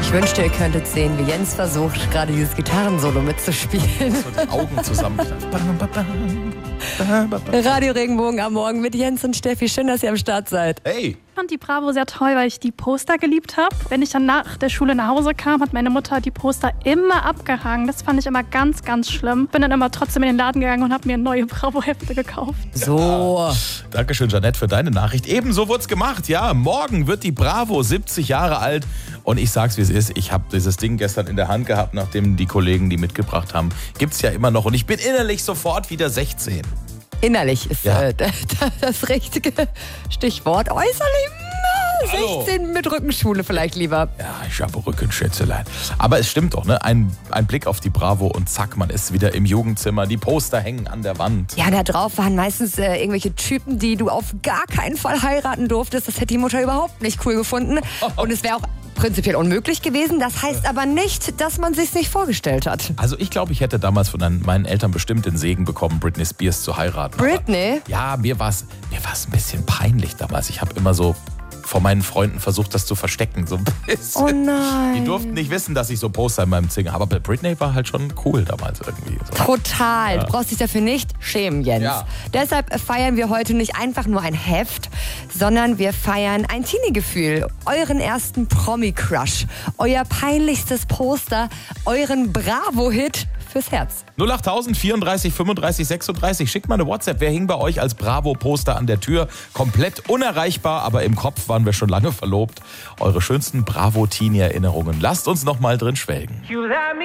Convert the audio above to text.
Ich wünschte, ihr könntet sehen, wie Jens versucht, gerade dieses Gitarrensolo mitzuspielen. So die Augen zusammen. Radio Regenbogen am Morgen mit Jens und Steffi. Schön, dass ihr am Start seid. Hey! Ich fand die Bravo sehr toll, weil ich die Poster geliebt habe. Wenn ich dann nach der Schule nach Hause kam, hat meine Mutter die Poster immer abgehangen. Das fand ich immer ganz, ganz schlimm. Bin dann immer trotzdem in den Laden gegangen und habe mir neue Bravo-Hefte gekauft. So. Dankeschön, Jeanette, für deine Nachricht. Ebenso wird's gemacht, ja. Morgen wird die Bravo 70 Jahre alt. Und ich sag's, wie es ist. Ich habe dieses Ding gestern in der Hand gehabt, nachdem die Kollegen die mitgebracht haben. Gibt's ja immer noch. Und ich bin innerlich sofort wieder 16. Innerlich ist Ja. das richtige Stichwort. Äußerlich 16 mit Rückenschule vielleicht lieber. Ja, ich habe Rückenschätzelein. Aber es stimmt doch, ne? Ein Blick auf die Bravo und zack, man ist wieder im Jugendzimmer. Die Poster hängen an der Wand. Ja, da drauf waren meistens irgendwelche Typen, die du auf gar keinen Fall heiraten durftest. Das hätte die Mutter überhaupt nicht cool gefunden. Und es wäre auch prinzipiell unmöglich gewesen. Das heißt aber nicht, dass man sich's nicht vorgestellt hat. Also ich glaube, ich hätte damals von meinen Eltern bestimmt den Segen bekommen, Britney Spears zu heiraten. Britney? Aber, ja, mir war's ein bisschen peinlich damals. Ich habe immer so vor meinen Freunden versucht, das zu verstecken. So ein bisschen. Oh nein. Die durften nicht wissen, dass ich so Poster in meinem Zimmer habe. Aber Britney war halt schon cool damals irgendwie. So. Total. Ja. Du brauchst dich dafür nicht schämen, Jens. Ja. Deshalb feiern wir heute nicht einfach nur ein Heft, sondern wir feiern ein Teenie-Gefühl. Euren ersten Promi-Crush. Euer peinlichstes Poster. Euren Bravo-Hit fürs Herz. 08000 34 35 36. Schickt mal eine WhatsApp. Wer hing bei euch als Bravo-Poster an der Tür? Komplett unerreichbar, aber im Kopf waren wir schon lange verlobt. Eure schönsten Bravo-Teenie-Erinnerungen. Lasst uns noch mal drin schwelgen. You let me